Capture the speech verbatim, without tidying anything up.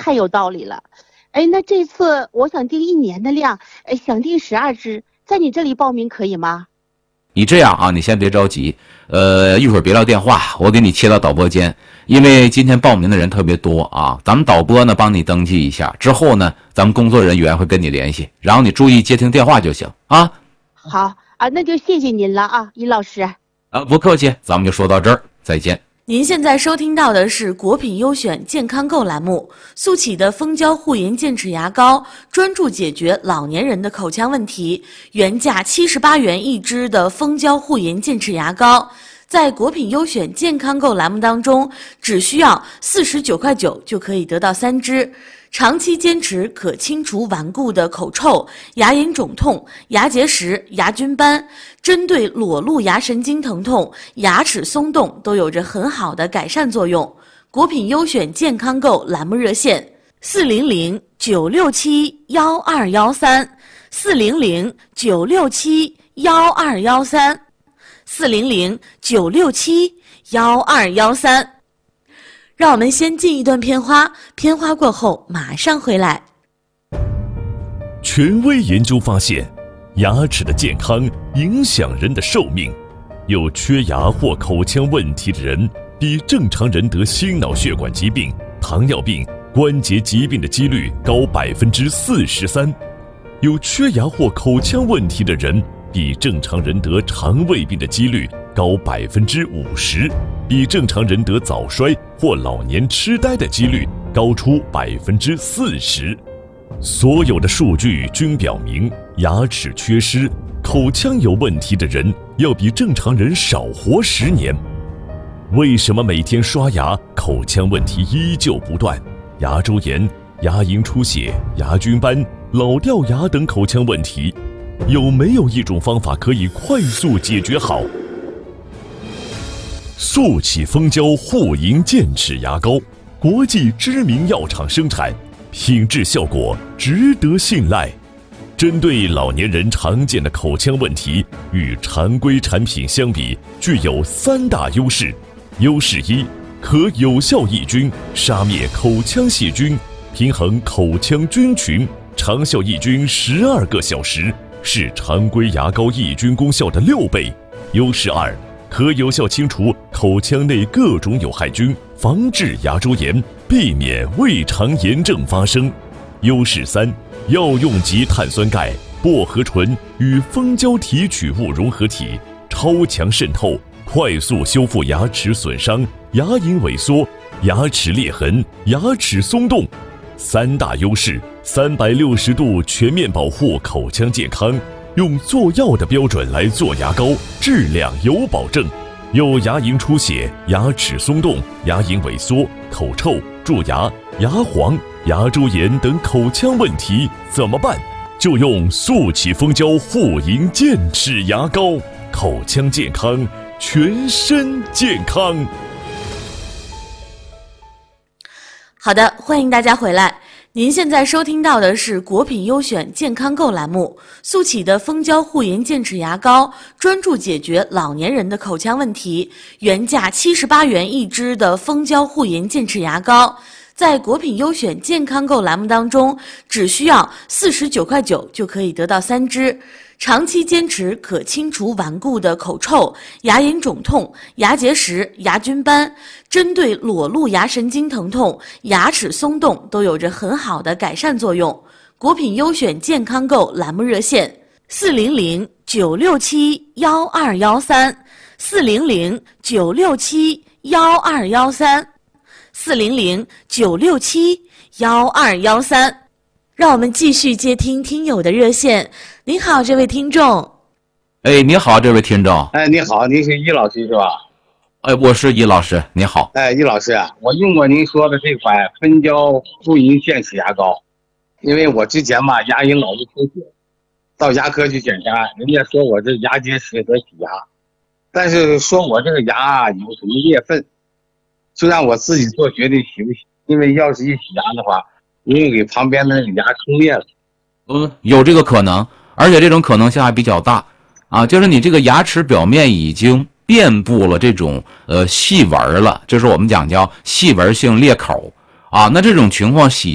太有道理了。哎，那这次我想订一年的量，哎，想订十二支，在你这里报名可以吗？ 你这样啊，你先别着急，呃，一会儿别撂电话，我给你切到导播间，因为今天报名的人特别多啊，咱们导播呢帮你登记一下，之后呢，咱们工作人员会跟你联系，然后你注意接听电话就行啊。 好啊，那就谢谢您了啊，尹老师。 啊，不客气，咱们就说到这儿，再见。 您现在收听到的是国品优选健康购栏目，速启的蜂胶护龈健齿牙膏专注解决老年人的口腔问题，原价七十八元一支的蜂胶护龈健齿牙膏，在国品优选健康购栏目当中，只需要四十九块九就可以得到三支。长期坚持可清除顽固的口臭、牙龈肿痛、牙结石、牙菌斑，针对裸露牙神经疼痛、牙齿松动都有着很好的改善作用。国品优选健康购栏目热线：四零零九六七幺二幺三，四零零九六七幺二幺三，四零零九六七幺二幺三。让我们先进一段片花，片花过后马上回来。 权威研究发现，牙齿的健康影响人的寿命，有缺牙或口腔问题的人比正常人得心脑血管疾病、糖尿病、关节疾病的几率高百分之四十三，有缺牙或口腔问题的人比正常人得肠胃病的几率高百分之五十，比正常人得早衰或老年痴呆的几率高出百分之四十。所有的数据均表明，牙齿缺失、口腔有问题的人要比正常人少活十年。为什么每天刷牙，口腔问题依旧不断？牙周炎、牙龈出血、牙菌斑、老掉牙等口腔问题，有没有一种方法可以快速解决好？速启蜂胶护龈健齿牙膏，国际知名药厂生产，品质效果值得信赖。针对老年人常见的口腔问题，与常规产品相比，具有三大优势。优势一，可有效抑菌，杀灭口腔细菌，平衡口腔菌群，长效抑菌十二个小时，是常规牙膏抑菌功效的六倍。优势二，可有效清除口腔内各种有害菌，防治牙周炎，避免胃肠炎症发生。优势三，药用级碳酸钙、薄荷醇与蜂胶提取物融合体，超强渗透，快速修复牙齿损伤、牙龈萎缩、牙齿裂痕、牙齿松动。三大优势，三百六十度全面保护口腔健康。用做药的标准来做牙膏，质量有保证。有牙龈出血、牙齿松动、牙龈萎缩、口臭、蛀牙、牙黄、牙周炎等口腔问题怎么办？就用速启蜂胶护龈健齿牙膏，口腔健康，全身健康。 好的，欢迎大家回来。您现在收听到的是国品优选健康购栏目，速启的蜂胶护龈健齿牙膏专注解决老年人的口腔问题，原价七十八元一支的蜂胶护龈健齿牙膏，在国品优选健康购栏目当中，只需要四十九块九就可以得到三支。长期坚持可清除顽固的口臭、牙龈肿痛、牙结石、牙菌斑，针对裸露牙神经疼痛、牙齿松动都有着很好的改善作用。国品优选健康购栏目热线：四零零九六七幺二幺三，四零零九六七幺二幺三，四零零九六七幺二幺三。让我们继续接听听友的热线。您好，这位听众。 哎，你好，这位听众。 哎，你好，您是易老师是吧？ 哎，我是易老师，你好。 哎，易老师啊，我用过您说的这款蜂胶护龈健齿牙膏，因为我之前嘛牙龈老是出血，到牙科去检查，人家说我这牙结石和洗牙，但是说我这个牙有什么裂缝，就让我自己做决定洗不洗，因为要是一洗牙的话，容易给旁边的那个牙冲裂了。 嗯，有这个可能，而且这种可能性还比较大啊，就是你这个牙齿表面已经遍布了这种呃细纹了，就是我们讲叫细纹性裂口啊，那这种情况洗